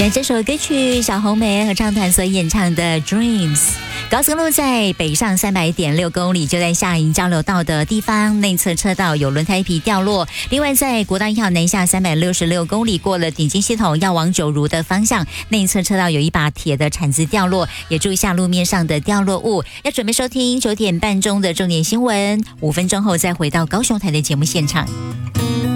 选这首歌曲，小红莓合唱团所演唱的《Dreams》。高速公路在北上300.6公里，就在下营交流道的地方，内侧车道有轮胎皮掉落。另外，在国道1号南下366公里，过了顶金系统要往九如的方向，内侧车道有一把铁的铲子掉落，也注意下路面上的掉落物。要准备收听9点半钟的重点新闻，5分钟后再回到高雄台的节目现场。